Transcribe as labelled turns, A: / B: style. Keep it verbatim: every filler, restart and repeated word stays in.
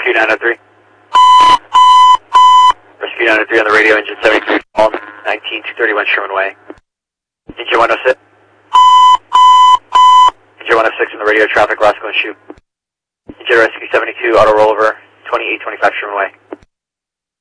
A: Rescue nine oh three. Rescue nine oh three on the radio, engine seventy-three, nineteen two thirty-one Sherman Way. Engine one oh six. Engine one oh six on the radio, traffic, Roscoe and Shoot. Engine Rescue seventy-two, auto rollover, twenty-eight twenty-five Sherman Way.